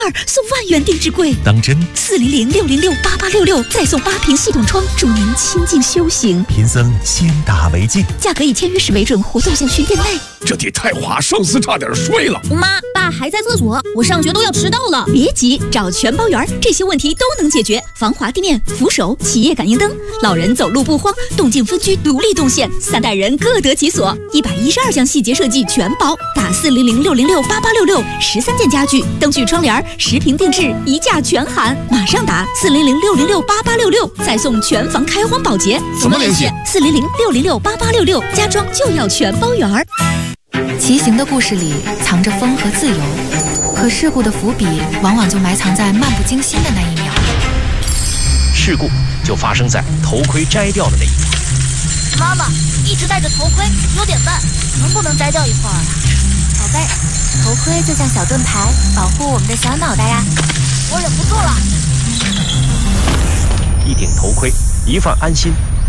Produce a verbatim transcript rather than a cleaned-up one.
二送万元定制柜， 当真？ 四零零六零六八八六六，再送八瓶系统窗，助您清静修行。 贫僧先打为敬， 价格以签约时为准，活动限需店内。 这地太滑，上司差点摔了。 妈，爸还在厕所，我上学都要迟到了。 别急，找全包园，这些问题都能解决。防滑地面、扶手、企业感应灯，老人走路不慌，动静分区独立动线，三代人各得其所。一百一十二项细节设计全包，打四零零六零六八八六六，十三件家具、灯具、窗帘，十瓶定制，一价全含。马上打四零零六零六八八六六，再送全房开荒保洁。 怎么联系？ 四零零六零六八八六六，家装就要全包圆儿。 骑行的故事里藏着风和自由，可事故的伏笔往往就埋藏在漫不经心的那一秒。 事故就发生在头盔摘掉的那一秒。 妈妈一直戴着头盔，有点慢，能不能摘掉一块儿啊？ 宝贝，头盔就像小盾牌，保护我们的小脑袋呀。 我忍不住了。 一顶头盔，一份安心，